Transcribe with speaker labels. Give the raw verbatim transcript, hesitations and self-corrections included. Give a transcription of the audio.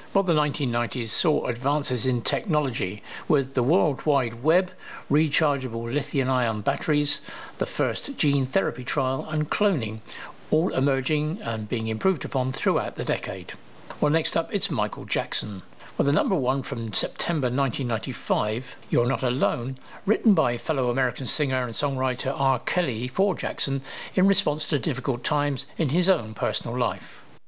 Speaker 1: Well, the nineteen nineties saw advances in technology with the World Wide Web, rechargeable lithium-ion batteries, the first gene therapy trial and cloning, all emerging and being improved upon throughout the decade. Well, next up, it's Michael Jackson. Well, the number one from September nineteen ninety-five, You're Not Alone, written by fellow American singer and songwriter R. Kelly for Jackson in response to difficult times in his own personal life.